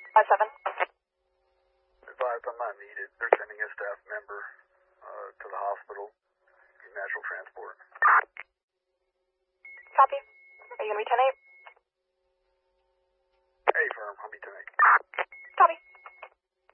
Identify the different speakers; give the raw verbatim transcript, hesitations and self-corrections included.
Speaker 1: five seven.
Speaker 2: Advised I'm not needed. They're sending a staff member uh, to the hospital in natural transport.
Speaker 1: Copy. Are you going to be ten eight?
Speaker 2: Hey, firm. I'll be ten eight.